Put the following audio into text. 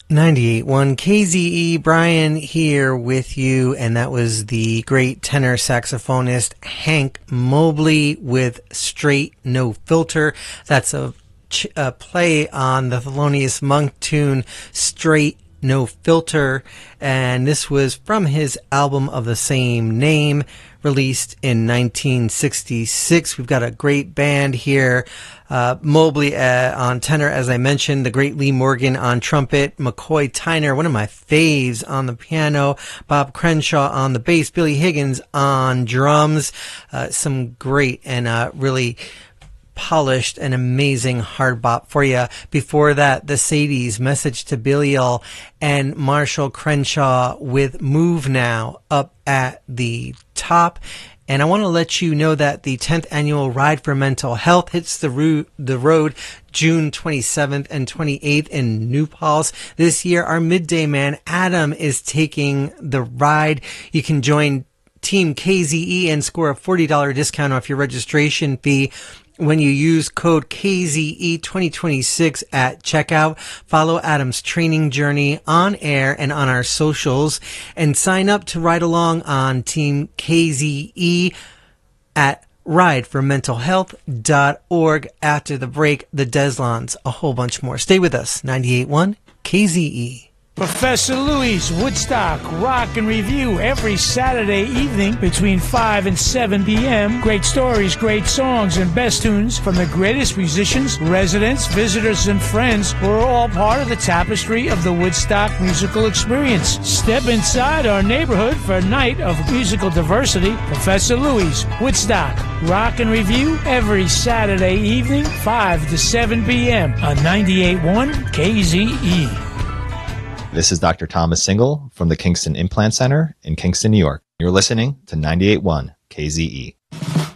98.1 KZE, Brian here with you, and that was the great tenor saxophonist Hank Mobley with Straight No Filter. That's a play on the Thelonious Monk tune Straight No Filter, and this was from his album of the same name, released in 1966. We've got a great band here. Mobley on tenor, as I mentioned, the great Lee Morgan on trumpet, McCoy Tyner, one of my faves, on the piano, Bob Crenshaw on the bass, Billy Higgins on drums. Some great and really polished and amazing hard bop for you. Before that, the Sadies, Message to Belial, and Marshall Crenshaw with Move Now up at the top. And I want to let you know that the 10th annual Ride for Mental Health hits the road June 27th and 28th in New Paltz. This year, our midday man, Adam, is taking the ride. You can join Team KZE and score a $40 discount off your registration fee when you use code KZE 2026 at checkout. Follow Adam's training journey on air and on our socials, and sign up to ride along on Team KZE at rideformentalhealth.org. After the break, the Deslons, a whole bunch more. Stay with us. 98.1 KZE. Professor Louie's Woodstock Rock and Review every Saturday evening between 5 and 7 p.m. Great stories, great songs, and best tunes from the greatest musicians, residents, visitors, and friends who are all part of the tapestry of the Woodstock musical experience. Step inside our neighborhood for a night of musical diversity. Professor Louie's Woodstock Rock and Review every Saturday evening, 5 to 7 p.m. on 98.1 KZE. This is Dr. Thomas Single from the Kingston Implant Center in Kingston, New York. You're listening to 98.1 KZE.